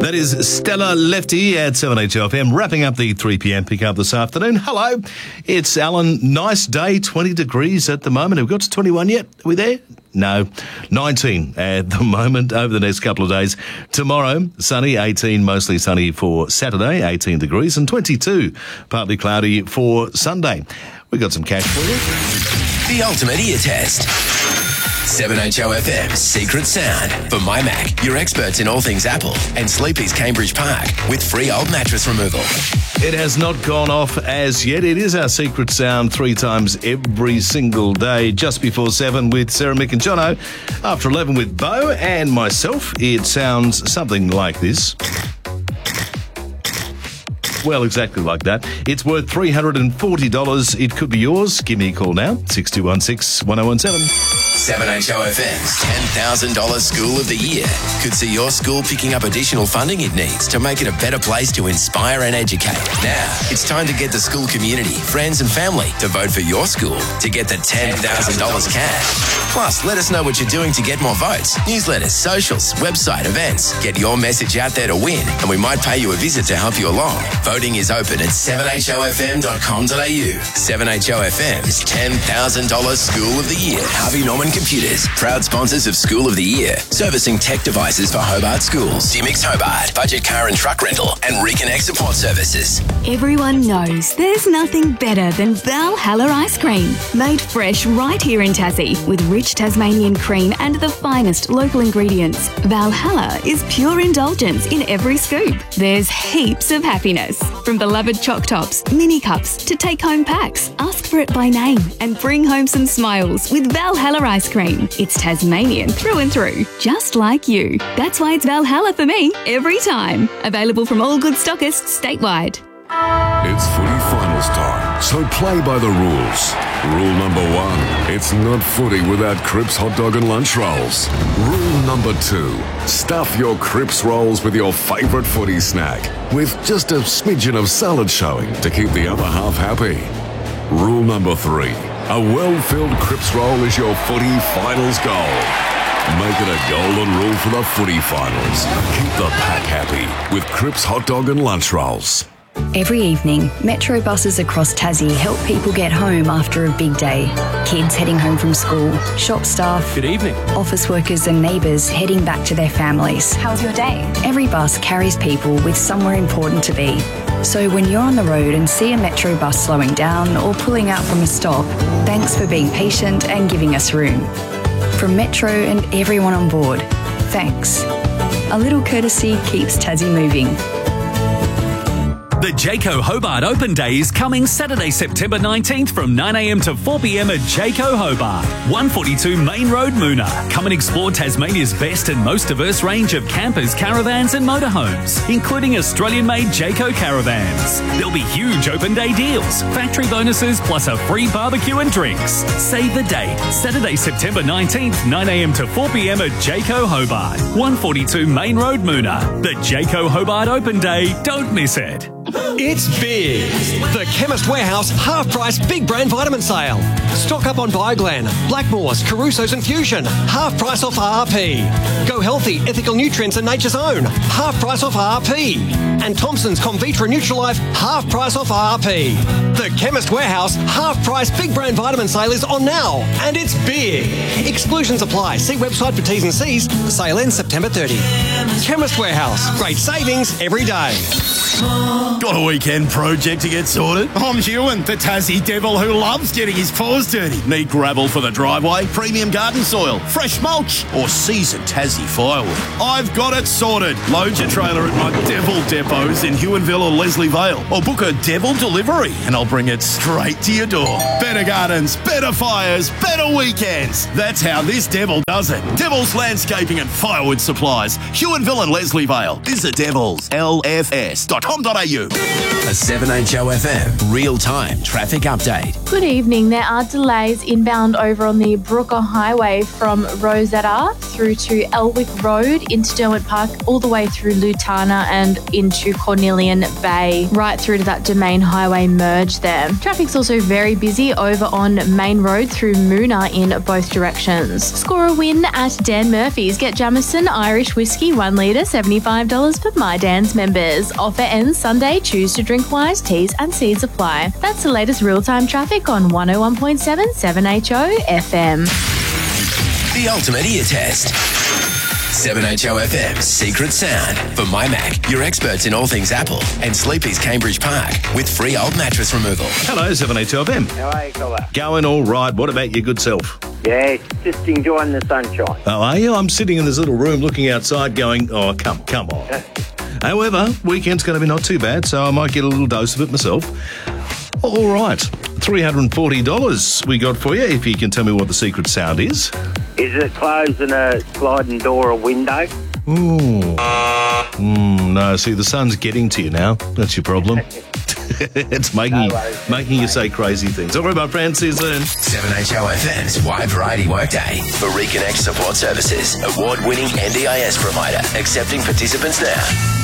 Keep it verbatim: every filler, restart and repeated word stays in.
That is Stella Lefty at seven H O F M, wrapping up the three p.m. pick-up this afternoon. Hello, it's Alan. Nice day, twenty degrees at the moment. Have we got to twenty-one yet? Are we there? No, nineteen at the moment over the next couple of days. Tomorrow, sunny, eighteen, mostly sunny for Saturday, eighteen degrees, and twenty-two, partly cloudy for Sunday. We've got some cash for you. The ultimate ear test. seven H O F M's Secret Sound for My Mac, your experts in all things Apple, and Sleepy's Cambridge Park with free old mattress removal. It has not gone off as yet. It is our Secret Sound three times every single day, just before seven with Sarah, Mick and Jono. After eleven with Bo and myself, it sounds something like this. Well, exactly like that. It's worth three hundred forty dollars. It could be yours. Give me a call now, six two one six, one oh one seven. seven H O F M's ten thousand dollars School of the Year could see your school picking up additional funding it needs to make it a better place to inspire and educate. Now, it's time to get the school community, friends and family to vote for your school to get the ten thousand dollars cash. Plus, let us know what you're doing to get more votes. Newsletters, socials, website, events. Get your message out there to win, and we might pay you a visit to help you along. Voting is open at seven H O F M dot com dot a u. seven H O F M's ten thousand dollars School of the Year. Harvey Norman Computers, proud sponsors of School of the Year, servicing tech devices for Hobart schools. D-Mix Hobart, budget car and truck rental, and Reconnect support services. Everyone knows there's nothing better than Valhalla ice cream. Made fresh right here in Tassie with rich Tasmanian cream and the finest local ingredients. Valhalla is pure indulgence in every scoop. There's heaps of happiness. From beloved choc tops, mini cups to take-home packs. Ask for it by name and bring home some smiles with Valhalla ice cream. It's Tasmanian through and through, just like you. That's why it's Valhalla for me every time. Available from all good stockists statewide. It's footy finals time, so play by the rules. Rule number one, it's not footy without Cripps hot dog and lunch rolls. Rule number two, stuff your Cripps rolls with your favourite footy snack, with just a smidgen of salad showing to keep the other half happy. Rule number three, a well-filled Cripps roll is your footy finals goal. Make it a golden rule for the footy finals. Keep the pack happy with Cripps hot dog and lunch rolls. Every evening, Metro buses across Tassie help people get home after a big day. Kids heading home from school, shop staff, good evening, office workers and neighbours heading back to their families. How's your day? Every bus carries people with somewhere important to be. So when you're on the road and see a Metro bus slowing down or pulling out from a stop, thanks for being patient and giving us room. From Metro and everyone on board, thanks. A little courtesy keeps Tassie moving. The Jayco Hobart Open Day is coming Saturday, September nineteenth from nine a m to four p m at Jayco Hobart, one forty-two Main Road, Moona. Come and explore Tasmania's best and most diverse range of campers, caravans and motorhomes, including Australian-made Jayco caravans. There'll be huge open day deals, factory bonuses plus a free barbecue and drinks. Save the date, Saturday, September nineteenth, nine a m to four p m at Jayco Hobart, one forty-two Main Road, Moona. The Jayco Hobart Open Day, don't miss it. It's big. The Chemist Warehouse half-price big brand vitamin sale. Stock up on Bioglan, Blackmores, Caruso's and Fusion. Half price off R R P. Go Healthy, Ethical Nutrients and Nature's Own. Half price off R R P. And Thompson's Comvitra Nutrilife. Half price off R R P. The Chemist Warehouse half-price big brand vitamin sale is on now. And it's big. Exclusions apply. See website for T's and C's. Sale ends September thirtieth. Chemist Warehouse. Great savings every day. Got a weekend project to get sorted? I'm Ewan, the Tassie devil who loves getting his paws dirty. Need gravel for the driveway, premium garden soil, fresh mulch, or seasoned Tassie firewood? I've got it sorted. Load your trailer at my devil depots in Huonville or Leslie Vale, or book a devil delivery and I'll bring it straight to your door. Better gardens, better fires, better weekends. That's how this devil does it. Devil's Landscaping and Firewood Supplies, Huonville and Leslie Vale. Visit devils L F S dot com dot a u. A seven H O F M real-time traffic update. Good evening. There are delays inbound over on the Brooker Highway from Rosetta through to Elwick Road into Derwent Park, all the way through Lutana and into Cornelian Bay, right through to that Domain Highway merge there. Traffic's also very busy over on Main Road through Moona in both directions. Score a win at Dan Murphy's. Get Jamison Irish Whiskey one litre, seventy-five dollars for My Dan's members. Offer ends Sunday. Choose to drink wise. T's and C's apply. That's the latest real-time traffic on one oh one point seven seven H O F M. The ultimate ear test. seven H O F M's Secret Sound. For My Mac, your experts in all things Apple, and Sleepy's Cambridge Park with free old mattress removal. Hello, seven H O F M. How are you, fella? Going all right. What about your good self? Yeah, just enjoying the sunshine. Oh, are you? I'm sitting in this little room looking outside going, oh, come, come on. However, weekend's going to be not too bad, so I might get a little dose of it myself. All right. three hundred forty dollars we got for you, if you can tell me what the secret sound is. Is it closing a sliding door or window? Ooh. Mm, no, see, the sun's getting to you now. That's your problem. It's making, No worries, making you say crazy things. All right, my friend, see you soon. seven H O F M's Wide Variety Workday for Reconnect Support Services, award-winning N D I S provider, accepting participants now.